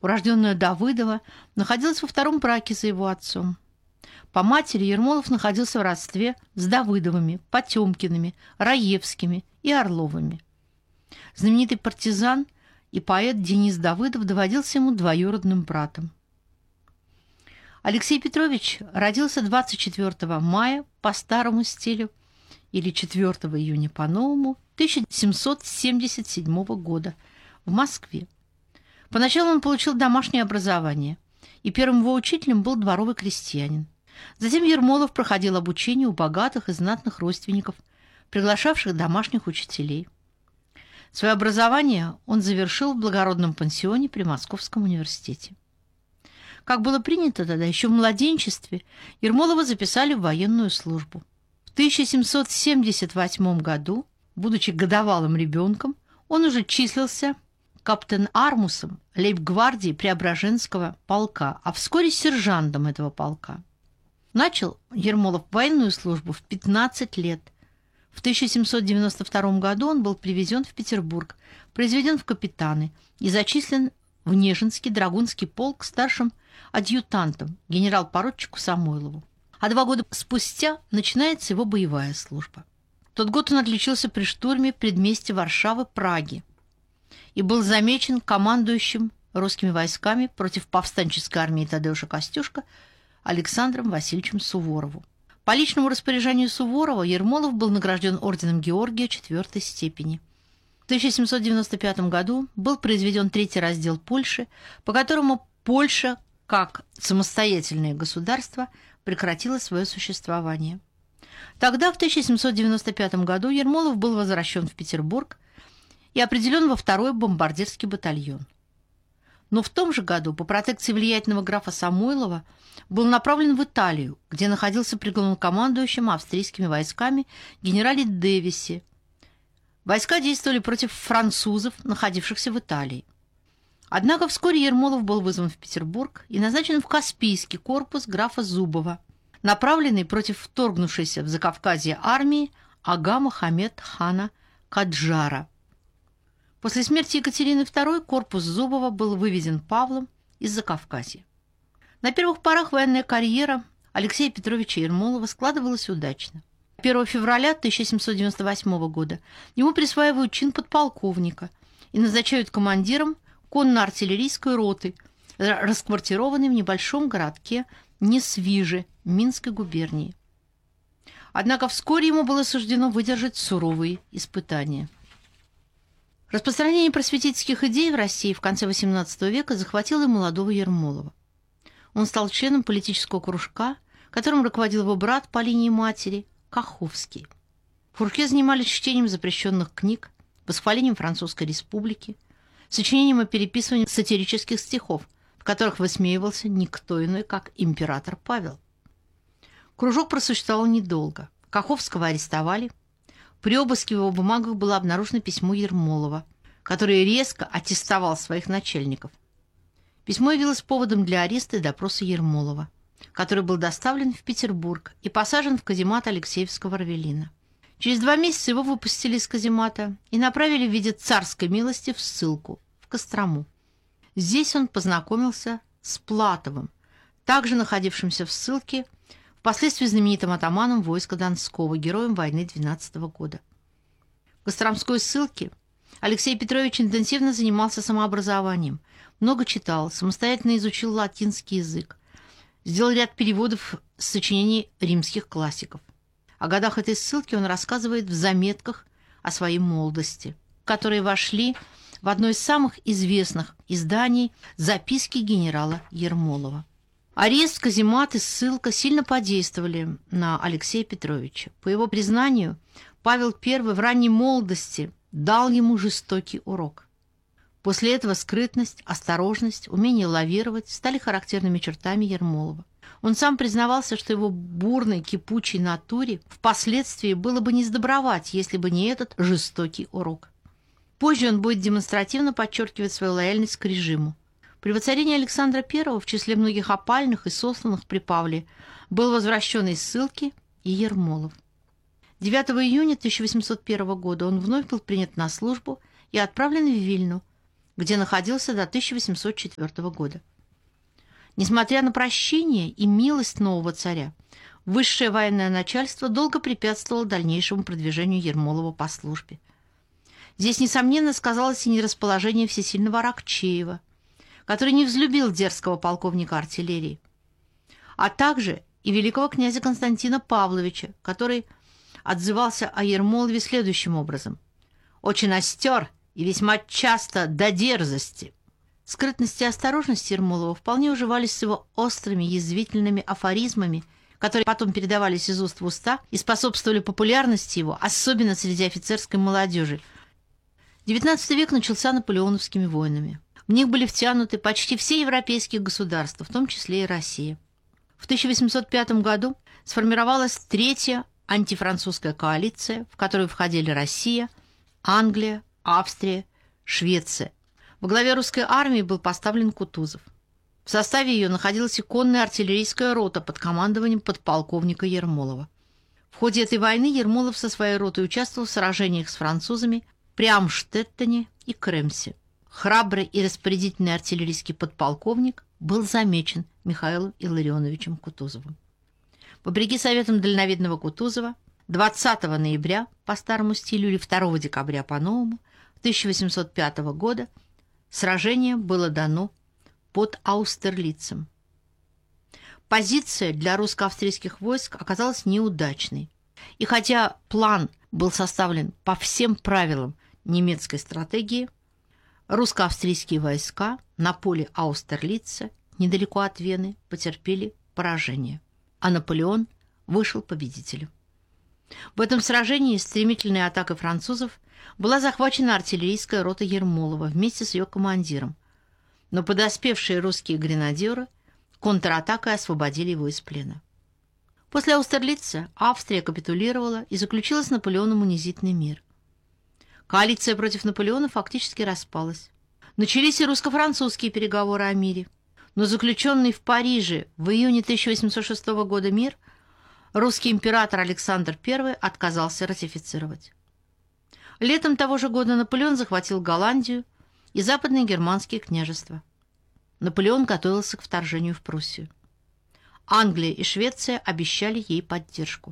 урожденная Давыдова, находилась во втором браке за его отцом. По матери Ермолов находился в родстве с Давыдовыми, Потемкиными, Раевскими и Орловыми. Знаменитый партизан и поэт Денис Давыдов доводился ему двоюродным братом. Алексей Петрович родился 24 мая по старому стилю или 4 июня по новому 1777 года в Москве. Поначалу он получил домашнее образование, и первым его учителем был дворовый крестьянин. Затем Ермолов проходил обучение у богатых и знатных родственников, приглашавших домашних учителей. Свое образование он завершил в благородном пансионе при Московском университете. Как было принято тогда, еще в младенчестве Ермолова записали в военную службу. В 1778 году, будучи годовалым ребенком, он уже числился каптен-армусом лейб-гвардии Преображенского полка, а вскоре сержантом этого полка. Начал Ермолов военную службу в 15 лет. В 1792 году он был привезен в Петербург, произведен в капитаны и зачислен в Нежинский драгунский полк старшим адъютантом генерал-поручику Самойлову. А 2 года спустя начинается его боевая служба. В тот год он отличился при штурме предместья Варшавы-Праги и был замечен командующим русскими войсками против повстанческой армии Тадеуша Костюшка Александром Васильевичем Суворовым. По личному распоряжению Суворова Ермолов был награжден орденом Георгия 4 степени. В 1795 году был произведен 3-й раздел Польши, по которому Польша, как самостоятельное государство, прекратила свое существование. Тогда, в 1795 году, Ермолов был возвращен в Петербург и определен во 2-й бомбардирский батальон. Но в том же году по протекции влиятельного графа Самойлова был направлен в Италию, где находился при главнокомандующем австрийскими войсками генерале Дэвисе. Войска действовали против французов, находившихся в Италии. Однако вскоре Ермолов был вызван в Петербург и назначен в Каспийский корпус графа Зубова, направленный против вторгнувшейся в Закавказье армии ага Мухаммед хана Каджара. После смерти Екатерины II корпус Зубова был выведен Павлом из Закавказья. На первых порах военная карьера Алексея Петровича Ермолова складывалась удачно. 1 февраля 1798 года ему присваивают чин подполковника и назначают командиром конно-артиллерийской роты, расквартированной в небольшом городке Несвиже Минской губернии. Однако вскоре ему было суждено выдержать суровые испытания. Распространение просветительских идей в России в конце XVIII века захватило и молодого Ермолова. Он стал членом политического кружка, которым руководил его брат по линии матери Каховский. В кружке занимались чтением запрещенных книг, восхвалением Французской республики, сочинением и переписыванием сатирических стихов, в которых высмеивался никто иной, как император Павел. Кружок просуществовал недолго. Каховского арестовали. При обыске в его бумагах было обнаружено письмо Ермолова, который резко аттестовал своих начальников. Письмо явилось поводом для ареста и допроса Ермолова, который был доставлен в Петербург и посажен в каземат Алексеевского Равелина. Через 2 месяца его выпустили из каземата и направили в виде царской милости в ссылку, в Кострому. Здесь он познакомился с Платовым, также находившимся в ссылке, впоследствии знаменитым атаманом войска Донского, героем войны 12 года. В Костромской ссылке Алексей Петрович интенсивно занимался самообразованием, много читал, самостоятельно изучил латинский язык, сделал ряд переводов сочинений римских классиков. О годах этой ссылки он рассказывает в заметках о своей молодости, которые вошли в одно из самых известных изданий «Записки генерала Ермолова». Арест, каземат и ссылка сильно подействовали на Алексея Петровича. По его признанию, Павел I в ранней молодости дал ему жестокий урок. После этого скрытность, осторожность, умение лавировать стали характерными чертами Ермолова. Он сам признавался, что его бурной, кипучей натуре впоследствии было бы не сдобровать, если бы не этот жестокий урок. Позже он будет демонстративно подчеркивать свою лояльность к режиму. При воцарении Александра I в числе многих опальных и сосланных при Павле был возвращен из ссылки и Ермолов. 9 июня 1801 года он вновь был принят на службу и отправлен в Вильну, где находился до 1804 года. Несмотря на прощение и милость нового царя, высшее военное начальство долго препятствовало дальнейшему продвижению Ермолова по службе. Здесь, несомненно, сказалось и нерасположение всесильного Аракчеева, который не взлюбил дерзкого полковника артиллерии, а также и великого князя Константина Павловича, который отзывался о Ермолове следующим образом: «Очень остер и весьма часто до дерзости». Скрытность и осторожность Ермолова вполне уживались с его острыми, язвительными афоризмами, которые потом передавались из уст в уста и способствовали популярности его, особенно среди офицерской молодежи. XIX век начался наполеоновскими войнами. В них были втянуты почти все европейские государства, в том числе и Россия. В 1805 году сформировалась Третья антифранцузская коалиция, в которую входили Россия, Англия, Австрия, Швеция. Во главе русской армии был поставлен Кутузов. В составе ее находилась и конная артиллерийская рота под командованием подполковника Ермолова. В ходе этой войны Ермолов со своей ротой участвовал в сражениях с французами при Амштеттене и Кремсе. Храбрый и распорядительный артиллерийский подполковник был замечен Михаилом Илларионовичем Кутузовым. Вопреки советам дальновидного Кутузова, 20 ноября по старому стилю или 2 декабря по новому 1805 года сражение было дано под Аустерлицем. Позиция для русско-австрийских войск оказалась неудачной. И хотя план был составлен по всем правилам немецкой стратегии, русско-австрийские войска на поле Аустерлица, недалеко от Вены, потерпели поражение, а Наполеон вышел победителем. В этом сражении стремительной атакой французов была захвачена артиллерийская рота Ермолова вместе с ее командиром, но подоспевшие русские гренадеры контратакой освободили его из плена. После Аустерлица Австрия капитулировала и заключила с Наполеоном унизительный мир. Коалиция против Наполеона фактически распалась. Начались и русско-французские переговоры о мире, но заключенный в Париже в июне 1806 года мир русский император Александр I отказался ратифицировать. Летом того же года Наполеон захватил Голландию и западные германские княжества. Наполеон готовился к вторжению в Пруссию. Англия и Швеция обещали ей поддержку.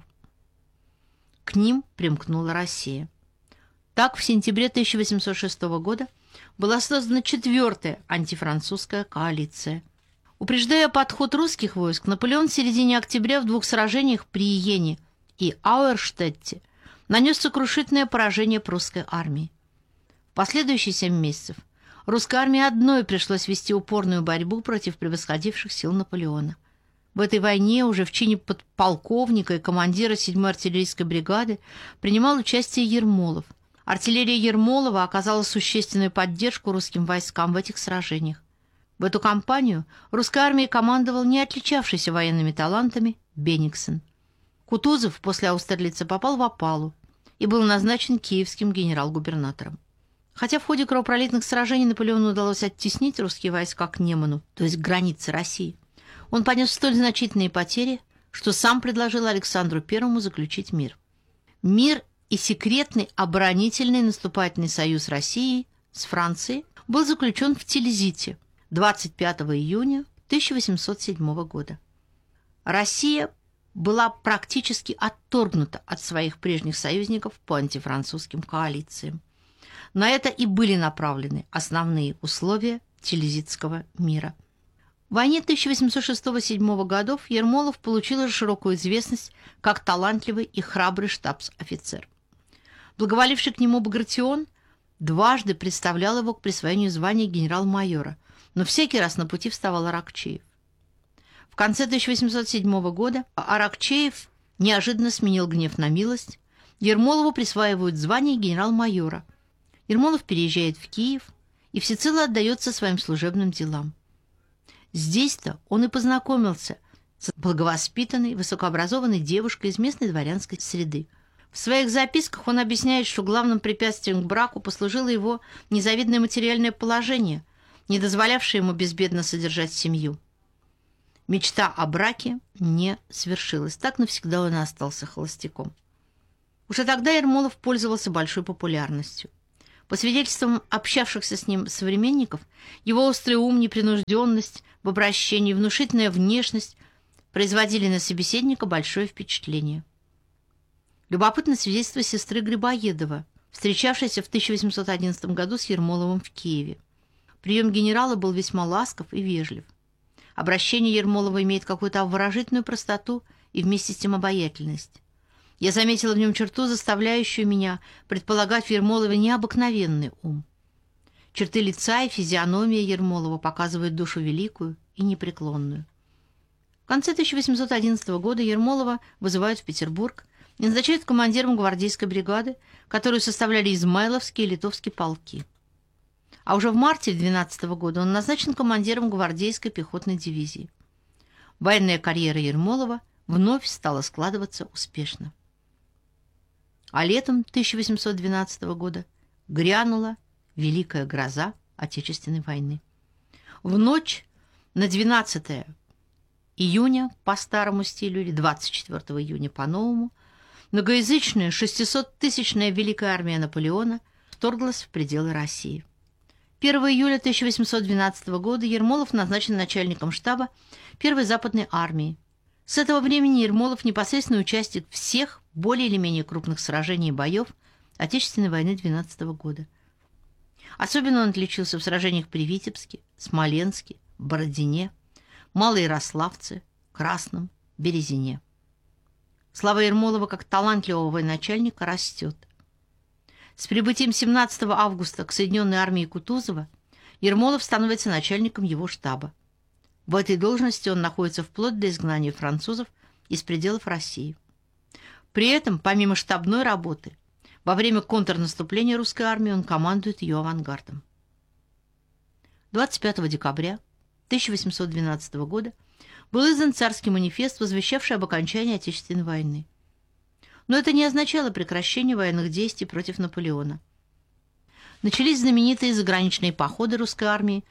К ним примкнула Россия. Так, в сентябре 1806 года была создана 4-я антифранцузская коалиция. Упреждая подход русских войск, Наполеон в середине октября в 2 сражениях при Йене и Ауэрштетте нанес сокрушительное поражение прусской армии. В последующие 7 месяцев русской армии одной пришлось вести упорную борьбу против превосходивших сил Наполеона. В этой войне уже в чине подполковника и командира 7-й артиллерийской бригады принимал участие Ермолов. Артиллерия Ермолова оказала существенную поддержку русским войскам в этих сражениях. В эту кампанию русской армией командовал не отличавшийся военными талантами Бенниксен. Кутузов после Аустерлица попал в опалу и был назначен киевским генерал-губернатором. Хотя в ходе кровопролитных сражений Наполеону удалось оттеснить русские войска к Неману, то есть к границе России, он понес столь значительные потери, что сам предложил Александру I заключить мир. Мир и секретный оборонительный наступательный союз России с Францией был заключен в Тильзите 25 июня 1807 года. Россия была практически отторгнута от своих прежних союзников по антифранцузским коалициям. На это и были направлены основные условия Тильзитского мира. В войне 1806-1807 годов Ермолов получил широкую известность как талантливый и храбрый штабс-офицер. Благоволивший к нему Багратион дважды представлял его к присвоению звания генерал-майора, но всякий раз на пути вставал Аракчеев. В конце 1807 года Аракчеев неожиданно сменил гнев на милость. Ермолову присваивают звание генерал-майора. Ермолов переезжает в Киев и всецело отдается своим служебным делам. Здесь-то он и познакомился с благовоспитанной, высокообразованной девушкой из местной дворянской среды. В своих записках он объясняет, что главным препятствием к браку послужило его незавидное материальное положение, не дозволявшее ему безбедно содержать семью. Мечта о браке не свершилась. Так навсегда он и остался холостяком. Уже тогда Ермолов пользовался большой популярностью. По свидетельствам общавшихся с ним современников, его острый ум, непринужденность в обращении, внушительная внешность производили на собеседника большое впечатление. Любопытно свидетельство сестры Грибоедова, встречавшейся в 1811 году с Ермоловым в Киеве. Прием генерала был весьма ласков и вежлив. Обращение Ермолова имеет какую-то обворожительную простоту и вместе с тем обаятельность. Я заметила в нем черту, заставляющую меня предполагать в Ермолове необыкновенный ум. Черты лица и физиономия Ермолова показывают душу великую и непреклонную. В конце 1811 года Ермолова вызывают в Петербург и назначают командиром гвардейской бригады, которую составляли измайловские и литовские полки. А уже в марте 12 года он назначен командиром гвардейской пехотной дивизии. Военная карьера Ермолова вновь стала складываться успешно. А летом 1812 года грянула великая гроза Отечественной войны. В ночь на 12 июня по старому стилю или 24 июня по новому многоязычная 600-тысячная Великая армия Наполеона вторглась в пределы России. 1 июля 1812 года Ермолов назначен начальником штаба Первой Западной армии. С этого времени Ермолов непосредственный участник всех более или менее крупных сражений и боев Отечественной войны 12 года. Особенно он отличился в сражениях при Витебске, Смоленске, Бородине, Малоярославце, Красном, Березине. Слава Ермолова как талантливого военачальника растет. С прибытием 17 августа к Соединенной армии Кутузова Ермолов становится начальником его штаба. В этой должности он находится вплоть до изгнания французов из пределов России. При этом, помимо штабной работы, во время контрнаступления русской армии он командует ее авангардом. 25 декабря 1812 года был издан царский манифест, возвещавший об окончании Отечественной войны. Но это не означало прекращение военных действий против Наполеона. Начались знаменитые заграничные походы русской армии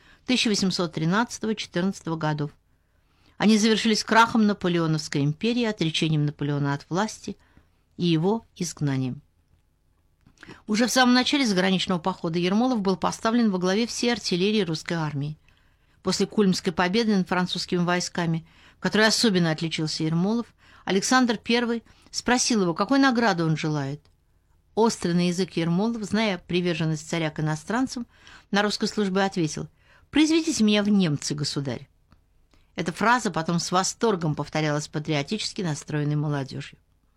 1813-14 годов. Они завершились крахом Наполеоновской империи, отречением Наполеона от власти и его изгнанием. Уже в самом начале заграничного похода Ермолов был поставлен во главе всей артиллерии русской армии. После Кульмской победы над французскими войсками, в которой особенно отличился Ермолов, Александр I спросил его, какой награды он желает. Острый на язык Ермолов, зная приверженность царя к иностранцам, на русской службе ответил: «Произведите меня в немцы, государь». Эта фраза потом с восторгом повторялась патриотически настроенной молодежью.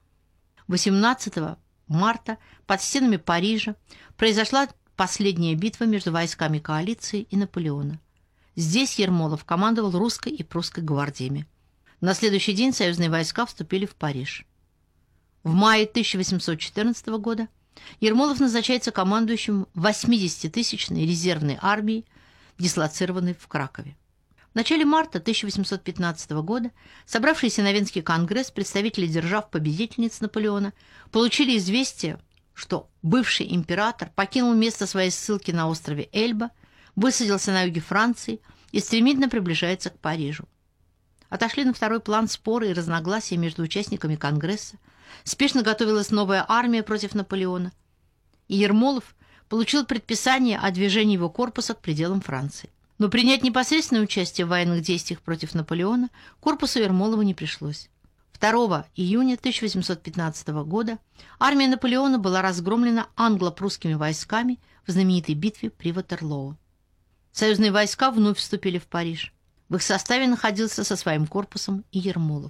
18 марта под стенами Парижа произошла последняя битва между войсками коалиции и Наполеона. Здесь Ермолов командовал русской и прусской гвардиями. На следующий день союзные войска вступили в Париж. В мае 1814 года Ермолов назначается командующим 80-тысячной резервной армией, дислоцированной в Кракове. В начале марта 1815 года собравшиеся на Венский конгресс представители держав-победительниц Наполеона получили известие, что бывший император покинул место своей ссылки на острове Эльба, высадился на юге Франции и стремительно приближается к Парижу. Отошли на второй план споры и разногласия между участниками Конгресса, спешно готовилась новая армия против Наполеона, и Ермолов получил предписание о движении его корпуса к пределам Франции. Но принять непосредственное участие в военных действиях против Наполеона корпусу Ермолова не пришлось. 2 июня 1815 года армия Наполеона была разгромлена англо-прусскими войсками в знаменитой битве при Ватерлоо. Союзные войска вновь вступили в Париж. В их составе находился со своим корпусом и Ермолов.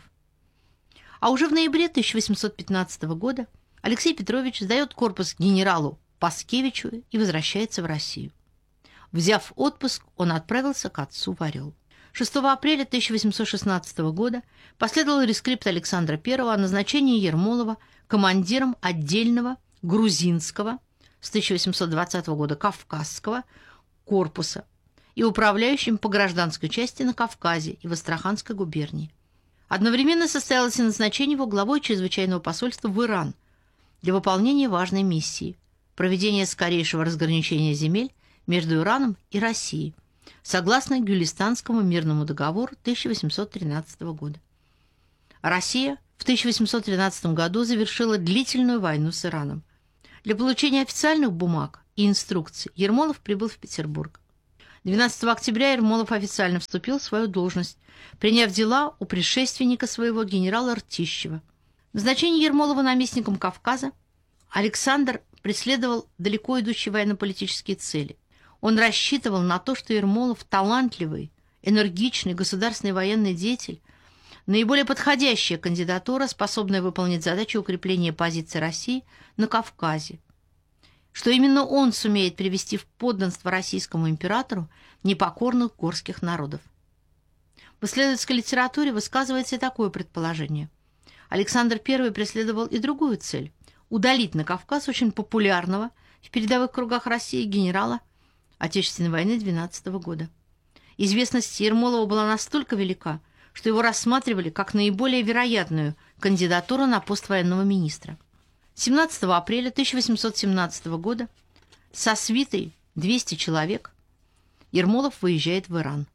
А уже в ноябре 1815 года Алексей Петрович сдает корпус генералу Паскевичу и возвращается в Россию. Взяв отпуск, он отправился к отцу в Орел. 6 апреля 1816 года последовал рескрипт Александра I о назначении Ермолова командиром отдельного грузинского с 1820 года Кавказского корпуса и управляющим по гражданской части на Кавказе и в Астраханской губернии. Одновременно состоялось и назначение его главой чрезвычайного посольства в Иран для выполнения важной миссии – проведения скорейшего разграничения земель между Ираном и Россией, согласно Гюлистанскому мирному договору 1813 года. Россия в 1813 году завершила длительную войну с Ираном. Для получения официальных бумаг и инструкций, Ермолов прибыл в Петербург. 12 октября Ермолов официально вступил в свою должность, приняв дела у предшественника своего генерала Ртищева. Назначение Ермолова наместником Кавказа Александр преследовал далеко идущие военно-политические цели. Он рассчитывал на то, что Ермолов талантливый, энергичный государственный военный деятель, наиболее подходящая кандидатура, способная выполнить задачу укрепления позиций России на Кавказе, что именно он сумеет привести в подданство российскому императору непокорных горских народов. В исследовательской литературе высказывается и такое предположение. Александр I преследовал и другую цель – удалить на Кавказ очень популярного в передовых кругах России генерала Отечественной войны 12 года. Известность Ермолова была настолько велика, что его рассматривали как наиболее вероятную кандидатуру на пост военного министра. 17 апреля 1817 года со свитой 200 человек Ермолов выезжает в Иран.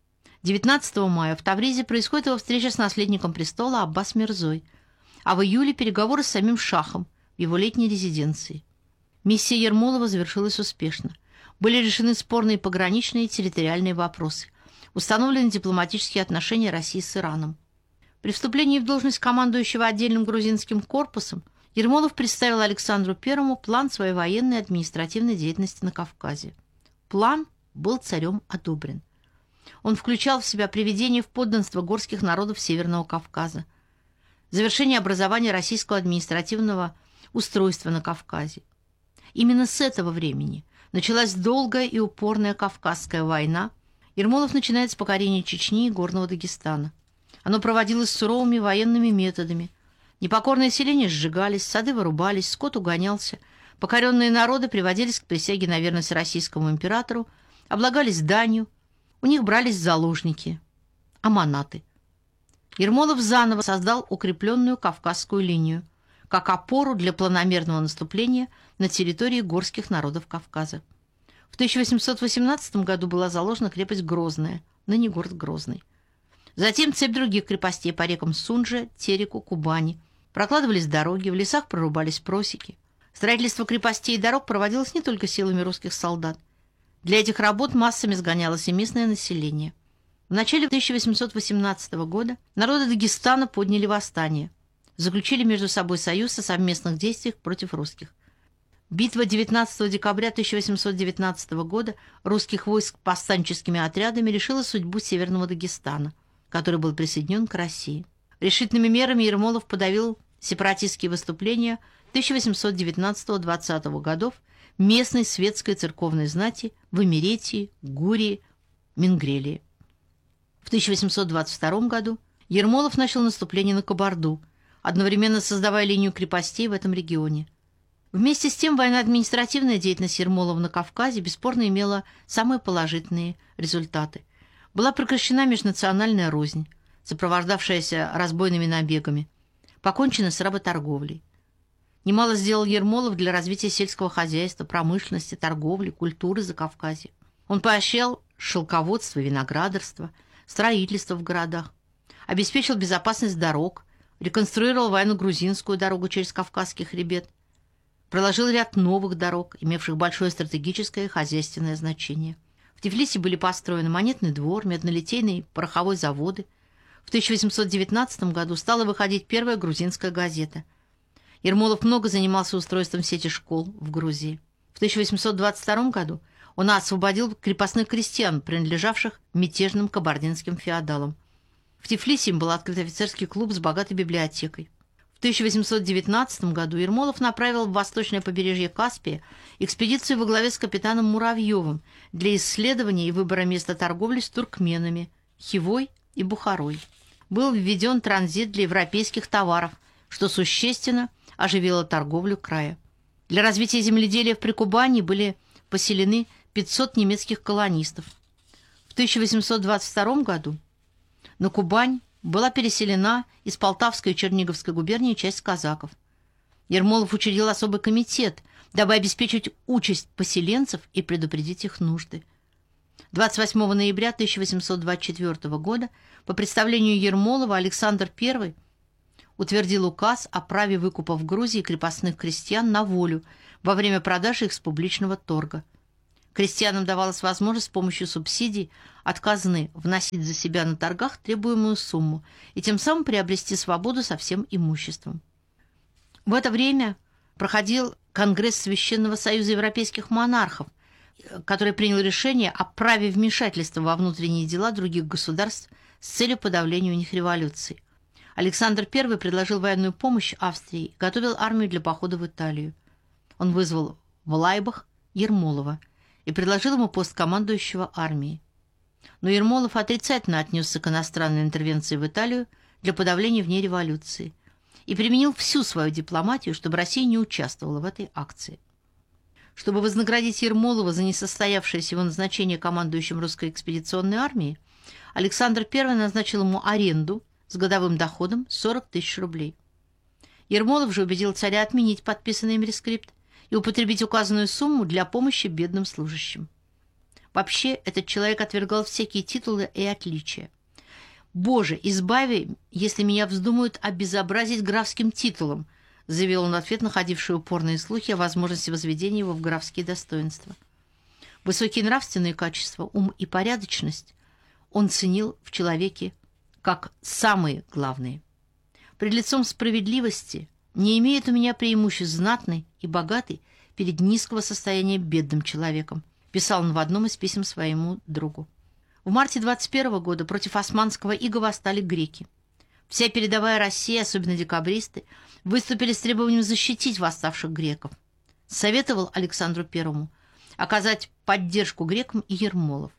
19 мая в Тавризе происходит его встреча с наследником престола Аббас Мирзой, а в июле переговоры с самим шахом в его летней резиденции. Миссия Ермолова завершилась успешно. Были решены спорные пограничные и территориальные вопросы. Установлены дипломатические отношения России с Ираном. При вступлении в должность командующего отдельным грузинским корпусом Ермолов представил Александру I план своей военной и административной деятельности на Кавказе. План был царем одобрен. Он включал в себя приведение в подданство горских народов Северного Кавказа, завершение образования российского административного устройства на Кавказе. Именно с этого времени началась долгая и упорная Кавказская война. Ермолов начинает с покорения Чечни и Горного Дагестана. Оно проводилось суровыми военными методами. Непокорные селения сжигались, сады вырубались, скот угонялся. Покоренные народы приводились к присяге на верность российскому императору, облагались данью, у них брались заложники, аманаты. Ермолов заново создал укрепленную Кавказскую линию как опору для планомерного наступления на территории горских народов Кавказа. В 1818 году была заложена крепость Грозная, ныне город Грозный. Затем цепь других крепостей по рекам Сунже, Тереку, Кубани. Прокладывались дороги, в лесах прорубались просеки. Строительство крепостей и дорог проводилось не только силами русских солдат. Для этих работ массами сгонялось и местное население. В начале 1818 года народы Дагестана подняли восстание, заключили между собой союз о совместных действиях против русских. Битва 19 декабря 1819 года русских войск повстанческими отрядами решила судьбу Северного Дагестана, который был присоединен к России. Решительными мерами Ермолов подавил сепаратистские выступления 1819-20 годов местной светской церковной знати в Имеретии, Гурии, Мингрелии. В 1822 году Ермолов начал наступление на Кабарду, одновременно создавая линию крепостей в этом регионе. Вместе с тем военно-административная деятельность Ермолова на Кавказе бесспорно имела самые положительные результаты. Была прекращена межнациональная рознь, сопровождавшаяся разбойными набегами, покончено с работорговлей. Немало сделал Ермолов для развития сельского хозяйства, промышленности, торговли, культуры Закавказья. Он поощрял шелководство, виноградарство, строительство в городах, обеспечил безопасность дорог, реконструировал военно-грузинскую дорогу через Кавказский хребет, проложил ряд новых дорог, имевших большое стратегическое и хозяйственное значение. В Тифлисе были построены монетный двор, меднолитейный пороховой заводы. В 1819 году стала выходить первая грузинская газета. Ермолов много занимался устройством сети школ в Грузии. В 1822 году он освободил крепостных крестьян, принадлежавших мятежным кабардинским феодалам. В Тифлисе им был открыт офицерский клуб с богатой библиотекой. В 1819 году Ермолов направил в восточное побережье Каспия экспедицию во главе с капитаном Муравьевым для исследования и выбора места торговли с туркменами, Хивой и Бухарой. Был введен транзит для европейских товаров, что существенно оживило торговлю края. Для развития земледелия в Прикубани были поселены 500 немецких колонистов. В 1822 году на Кубань была переселена из Полтавской и Черниговской губернии часть казаков. Ермолов учредил особый комитет, дабы обеспечить участь поселенцев и предупредить их нужды. 28 ноября 1824 года по представлению Ермолова Александр I утвердил указ о праве выкупа в Грузии крепостных крестьян на волю во время продажи их с публичного торга. Крестьянам давалась возможность с помощью субсидий от казны вносить за себя на торгах требуемую сумму и тем самым приобрести свободу со всем имуществом. В это время проходил Конгресс Священного Союза Европейских Монархов, который принял решение о праве вмешательства во внутренние дела других государств с целью подавления у них революции. Александр I предложил военную помощь Австрии и готовил армию для похода в Италию. Он вызвал в Лайбах Ермолова и предложил ему пост командующего армией. Но Ермолов отрицательно отнесся к иностранной интервенции в Италию для подавления в ней революции и применил всю свою дипломатию, чтобы Россия не участвовала в этой акции. Чтобы вознаградить Ермолова за несостоявшееся его назначение командующим русской экспедиционной армией, Александр I назначил ему аренду с годовым доходом 40 тысяч рублей. Ермолов же убедил царя отменить подписанный им рескрипт и употребить указанную сумму для помощи бедным служащим. Вообще, этот человек отвергал всякие титулы и отличия. «Боже, избави, если меня вздумают обезобразить графским титулом», заявил он в ответ на ходившие упорные слухи о возможности возведения его в графские достоинства. Высокие нравственные качества, ум и порядочность он ценил в человеке как самые главные. «Пред лицом справедливости не имеет у меня преимуществ знатный и богатый перед низкого состояния бедным человеком», писал он в одном из писем своему другу. В марте 21 года против османского ига восстали греки. Вся передовая Россия, особенно декабристы, выступили с требованием защитить восставших греков. Советовал Александру I оказать поддержку грекам и Ермолов.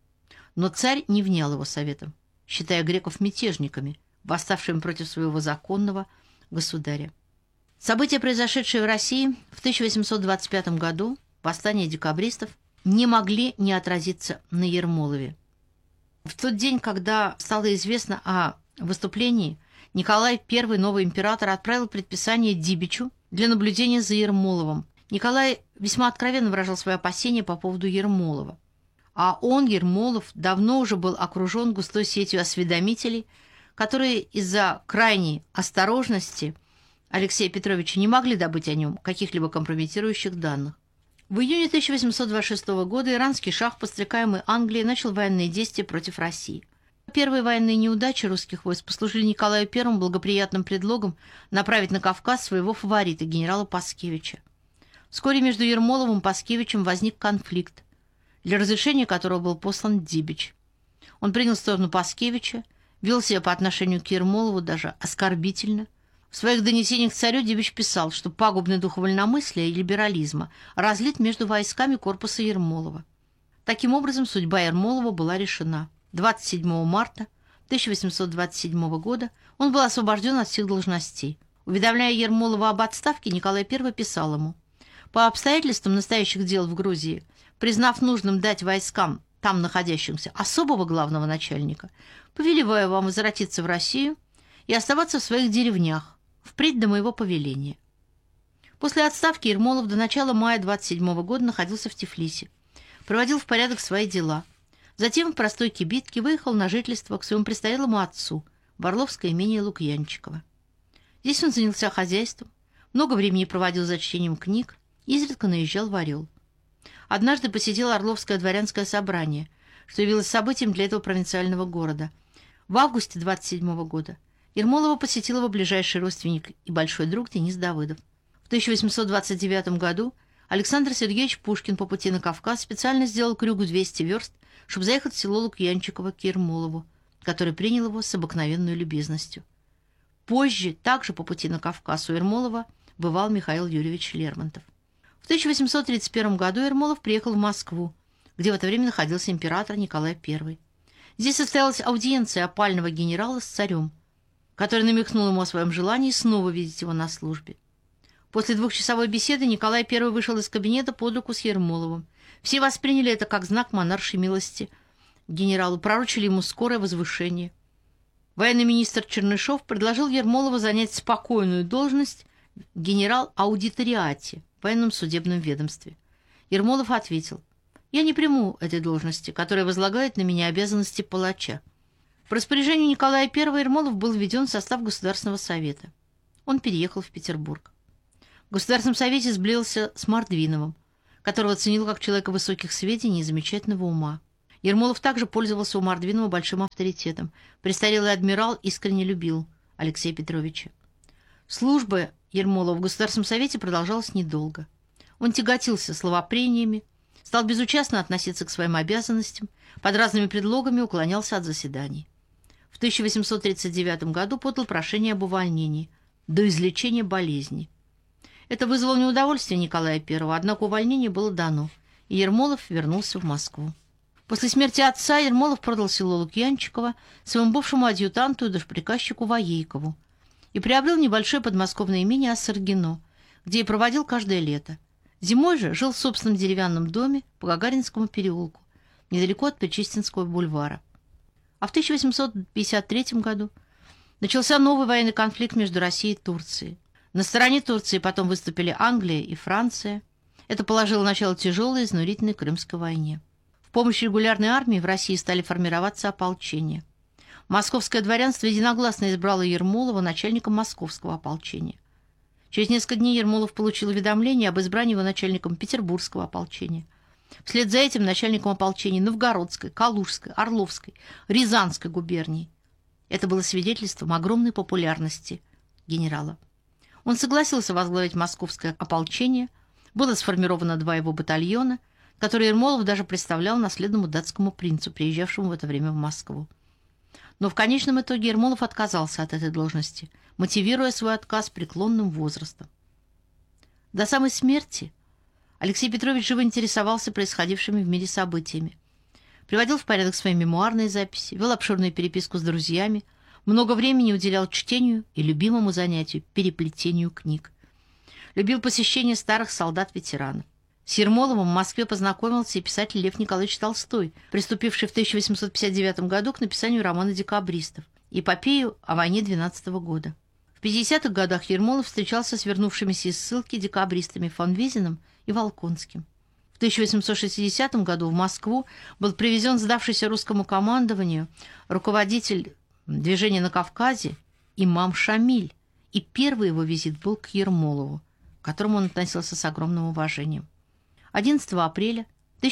Но царь не внял его советам, считая греков мятежниками, восставшими против своего законного государя. События, произошедшие в России в 1825 году, восстание декабристов, не могли не отразиться на Ермолове. В тот день, когда стало известно о выступлении, Николай I, новый император, отправил предписание Дибичу для наблюдения за Ермоловым. Николай весьма откровенно выражал свои опасения по поводу Ермолова. А он, Ермолов, давно уже был окружен густой сетью осведомителей, которые из-за крайней осторожности Алексея Петровича не могли добыть о нем каких-либо компрометирующих данных. В июне 1826 года иранский шах, подстрекаемый Англией, начал военные действия против России. Первые военные неудачи русских войск послужили Николаю I благоприятным предлогом направить на Кавказ своего фаворита, генерала Паскевича. Вскоре между Ермоловым и Паскевичем возник конфликт, для разрешения которого был послан Дибич. Он принял сторону Паскевича, вел себя по отношению к Ермолову даже оскорбительно. В своих донесениях царю Дибич писал, что пагубный дух вольномыслия и либерализма разлит между войсками корпуса Ермолова. Таким образом, судьба Ермолова была решена. 27 марта 1827 года он был освобожден от всех должностей. Уведомляя Ермолова об отставке, Николай I писал ему: «По обстоятельствам настоящих дел в Грузии, признав нужным дать войскам, там находящимся, особого главного начальника, повелеваю вам возвратиться в Россию и оставаться в своих деревнях, впредь до моего повеления». После отставки Ермолов до начала мая 27 года находился в Тифлисе, проводил в порядок свои дела. Затем в простой кибитке выехал на жительство к своему престарелому отцу в Орловское имение Лукьянчикова. Здесь он занялся хозяйством, много времени проводил за чтением книг, изредка наезжал в Орел. Однажды посетил Орловское дворянское собрание, что явилось событием для этого провинциального города. В августе 27 года Ермолова посетил его ближайший родственник и большой друг Денис Давыдов. В 1829 году Александр Сергеевич Пушкин по пути на Кавказ специально сделал крюк в 200 верст, чтобы заехать в село Лукьянчиково к Ермолову, который принял его с обыкновенной любезностью. Позже, также по пути на Кавказ, у Ермолова бывал Михаил Юрьевич Лермонтов. В 1831 году Ермолов приехал в Москву, где в это время находился император Николай I. Здесь состоялась аудиенция опального генерала с царем, который намекнул ему о своем желании снова видеть его на службе. После двухчасовой беседы Николай I вышел из кабинета под руку с Ермоловым. Все восприняли это как знак монаршей милости. Генералу пророчили ему скорое возвышение. Военный министр Чернышов предложил Ермолову занять спокойную должность в генерал-аудиториате в военном судебном ведомстве. Ермолов ответил: «Я не приму этой должности, которая возлагает на меня обязанности палача». По распоряжению Николая I Ермолов был введен в состав Государственного совета. Он переехал в Петербург. В Государственном совете сблизился с Мордвиновым, которого ценил как человека высоких сведений и замечательного ума. Ермолов также пользовался у Мордвинова большим авторитетом. Престарелый адмирал искренне любил Алексея Петровича. Служба Ермолова в Государственном совете продолжалась недолго. Он тяготился словопрениями, стал безучастно относиться к своим обязанностям, под разными предлогами уклонялся от заседаний. В 1839 году подал прошение об увольнении до излечения болезни. Это вызвало неудовольствие Николая I, однако увольнение было дано, и Ермолов вернулся в Москву. После смерти отца Ермолов продал село Лукьянчиково своему бывшему адъютанту и душприказчику Воейкову и приобрел небольшое подмосковное имение Ассаргино, где и проводил каждое лето. Зимой же жил в собственном деревянном доме по Гагаринскому переулку, недалеко от Причистинского бульвара. А в 1853 году начался новый военный конфликт между Россией и Турцией. На стороне Турции потом выступили Англия и Франция. Это положило начало тяжелой и изнурительной Крымской войне. В помощь регулярной армии в России стали формироваться ополчения. Московское дворянство единогласно избрало Ермолова начальником московского ополчения. Через несколько дней Ермолов получил уведомление об избрании его начальником Петербургского ополчения. Вслед за этим начальником ополчений Новгородской, Калужской, Орловской, Рязанской губерний. Это было свидетельством огромной популярности генерала. Он согласился возглавить московское ополчение, было сформировано 2 его батальона, которые Ермолов даже представлял наследному датскому принцу, приезжавшему в это время в Москву. Но в конечном итоге Ермолов отказался от этой должности, мотивируя свой отказ преклонным возрастом. До самой смерти Алексей Петрович живо интересовался происходившими в мире событиями, приводил в порядок свои мемуарные записи, вел обширную переписку с друзьями, много времени уделял чтению и любимому занятию – переплетению книг. Любил посещение старых солдат-ветеранов. С Ермоловым в Москве познакомился и писатель Лев Николаевич Толстой, приступивший в 1859 году к написанию романа «Декабристов» – эпопею о войне 12 года. В 50-х годах Ермолов встречался с вернувшимися из ссылки декабристами фон Визиным и Волконским. В 1860 году в Москву был привезен сдавшийся русскому командованию руководитель движения на Кавказе имам Шамиль, и первый его визит был к Ермолову, к которому он относился с огромным уважением. 11 апреля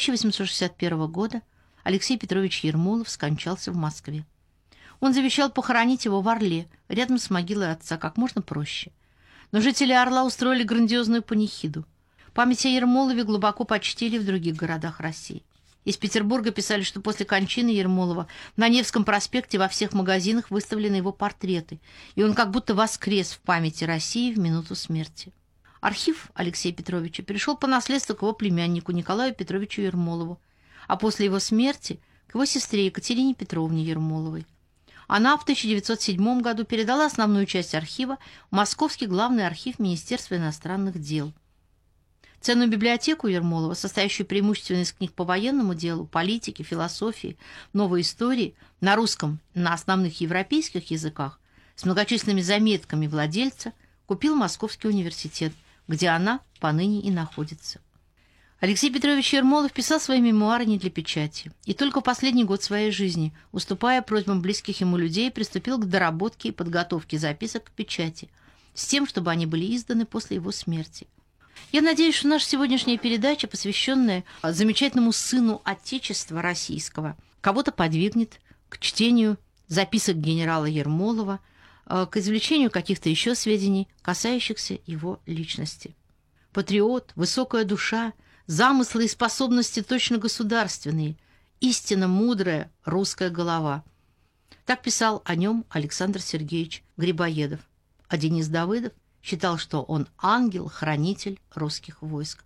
1861 года Алексей Петрович Ермолов скончался в Москве. Он завещал похоронить его в Орле, рядом с могилой отца, как можно проще. Но жители Орла устроили грандиозную панихиду. Память о Ермолове глубоко почтили в других городах России. Из Петербурга писали, что после кончины Ермолова на Невском проспекте во всех магазинах выставлены его портреты, и он как будто воскрес в памяти России в минуту смерти. Архив Алексея Петровича перешел по наследству к его племяннику Николаю Петровичу Ермолову, а после его смерти к его сестре Екатерине Петровне Ермоловой. Она в 1907 году передала основную часть архива в Московский главный архив Министерства иностранных дел. Ценную библиотеку Ермолова, состоящую преимущественно из книг по военному делу, политике, философии, новой истории, на русском, на основных европейских языках, с многочисленными заметками владельца, купил Московский университет, где она поныне и находится. Алексей Петрович Ермолов писал свои мемуары не для печати, и только в последний год своей жизни, уступая просьбам близких ему людей, приступил к доработке и подготовке записок к печати, с тем, чтобы они были изданы после его смерти. Я надеюсь, что наша сегодняшняя передача, посвященная замечательному сыну Отечества российского, кого-то подвигнет к чтению записок генерала Ермолова, к извлечению каких-то еще сведений, касающихся его личности. Патриот, высокая душа, замыслы и способности точно государственные, истинно мудрая русская голова. Так писал о нем Александр Сергеевич Грибоедов, а Денис Давыдов считал, что он ангел-хранитель русских войск.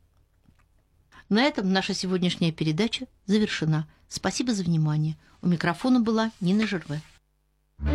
На этом наша сегодняшняя передача завершена. Спасибо за внимание. У микрофона была Нина Жерве.